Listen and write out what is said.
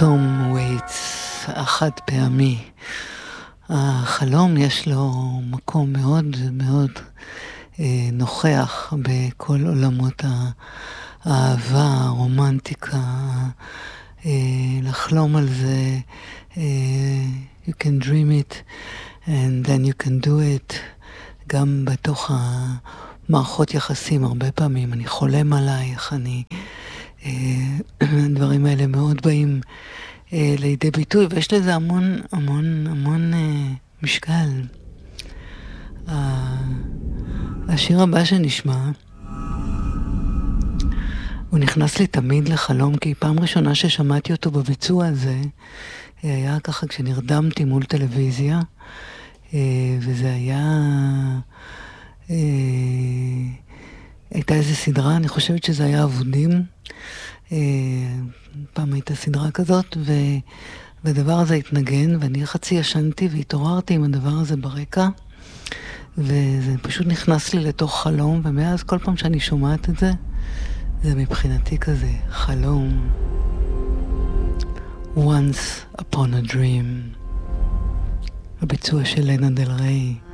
תום וייטס, החד פעמי. החלום יש לו מקום מאוד מאוד נוכח בכל עולמות האהבה, הרומנטיקה, לחלום על זה, you can dream it and then you can do it, גם בתוך המערכות יחסים. הרבה פעמים אני חולם עלייך, הדברים האלה מאוד באים לידי ביטוי, ויש לזה המון המון המון משקל. השיר הבא שנשמע, הוא נכנס לי תמיד לחלום, כי פעם ראשונה ששמעתי אותו בביצוע הזה, היה ככה כשנרדמתי מול טלוויזיה, וזה היה... הייתה איזו סדרה, אני חושבת שזה היה אבודים, פעם הייתה סדרה כזאת, והדבר הזה התנגן, ואני חצי ישנתי והתעוררתי עם הדבר הזה ברקע, וזה פשוט נכנס לי לתוך חלום, ומאז כל פעם שאני שומעת את זה, זה מבחינתי כזה חלום. Once upon a dream, הביצוע של לנה דל ריי.